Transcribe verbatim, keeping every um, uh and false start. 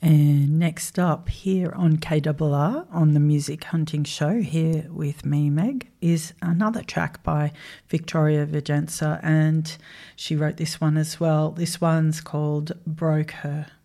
And next up here on K R R on the Music Hunting Show, here with me, Meg, is another track by Victoria Vigenza, and she wrote this one as well. This one's called Broke Her.